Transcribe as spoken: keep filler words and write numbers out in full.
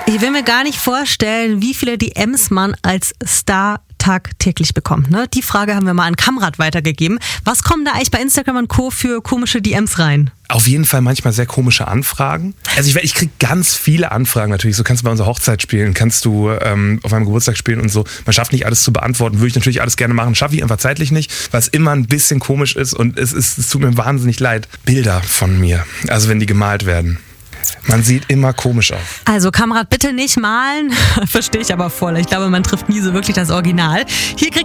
Ich will mir gar nicht vorstellen, wie viele D Ms man als Star tagtäglich bekommt. Ne? Die Frage haben wir mal an Kamrat weitergegeben. Was kommen da eigentlich bei Instagram und Co. für komische D Ms rein? Auf jeden Fall manchmal sehr komische Anfragen. Also ich, ich kriege ganz viele Anfragen natürlich. So kannst du bei unserer Hochzeit spielen, kannst du ähm, auf meinem Geburtstag spielen und so. Man schafft nicht alles zu beantworten. Würde ich natürlich alles gerne machen. Schaffe ich einfach zeitlich nicht, weil es immer ein bisschen komisch ist und es, ist, es tut mir wahnsinnig leid. Bilder von mir, also wenn die gemalt werden. Man sieht immer komisch aus. Also Kamrat, bitte nicht malen. Verstehe ich aber voll. Ich glaube, man trifft nie so wirklich das Original. Hier kriegt